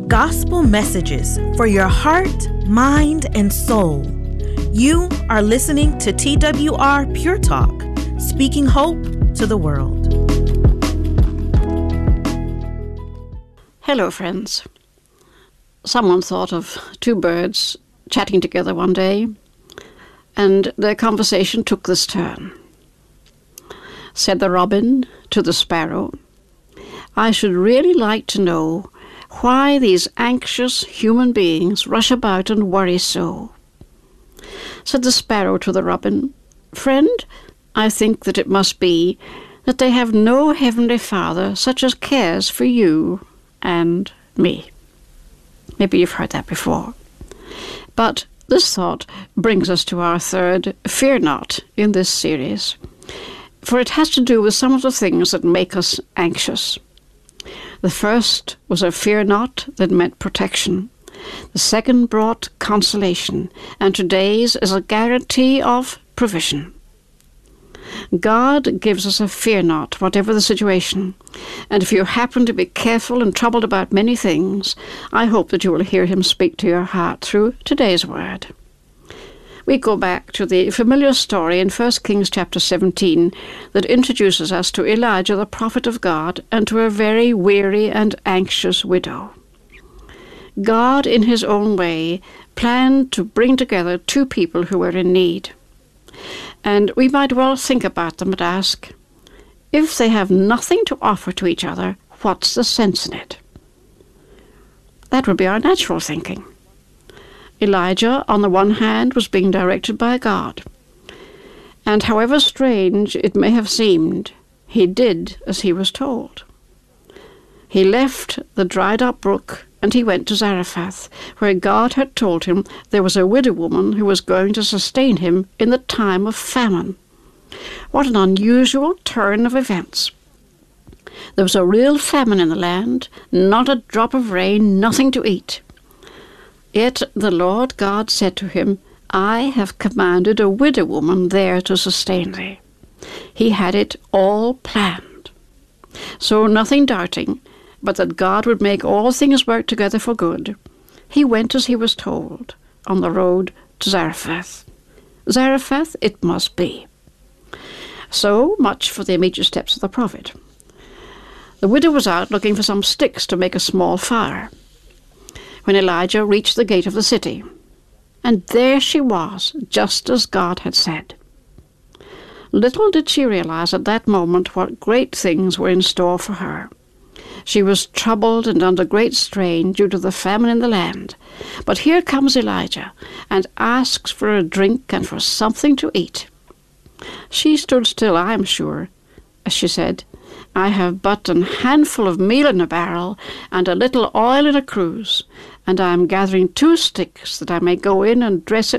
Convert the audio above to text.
gospel messages for your heart, mind, and soul. You are listening to TWR Pure Talk, speaking hope to the world. Hello, friends. Someone thought of two birds chatting together one day, and their conversation took this turn. Said the robin to the sparrow, "I should really like to know why these anxious human beings rush about and worry so." Said the sparrow to the robin, "Friend, I think that it must be that they have no heavenly Father such as cares for you and me." Maybe you've heard that before. But this thought brings us to our third Fear Not in this series, for it has to do with some of the things that make us anxious. The first was a fear not that meant protection. The second brought consolation, and today's is a guarantee of provision. God gives us a fear not, whatever the situation. And if you happen to be careful and troubled about many things, I hope that you will hear him speak to your heart through today's word. We go back to the familiar story in 1 Kings chapter 17 that introduces us to Elijah, the prophet of God, and to a very weary and anxious widow. God, in his own way, planned to bring together two people who were in need. And we might well think about them and ask, if they have nothing to offer to each other, what's the sense in it? That would be our natural thinking. Elijah, on the one hand, was being directed by God. And however strange it may have seemed, he did as he was told. He left the dried-up brook and he went to Zarephath, where God had told him there was a widow woman who was going to sustain him in the time of famine. What an unusual turn of events. There was a real famine in the land, not a drop of rain, nothing to eat. Yet the Lord God said to him, "I have commanded a widow woman there to sustain thee." He had it all planned. So nothing doubting, but that God would make all things work together for good, he went as he was told, on the road to Zarephath. Zarephath it must be. So much for the immediate steps of the prophet. The widow was out looking for some sticks to make a small fire when Elijah reached the gate of the city. And there she was, just as God had said. Little did she realize at that moment what great things were in store for her. She was troubled and under great strain due to the famine in the land. But here comes Elijah and asks for a drink and for something to eat. She stood still, I am sure, as she said, "I have but a handful of meal in a barrel and a little oil in a cruse, and I am gathering 2 sticks that I may go in and dress it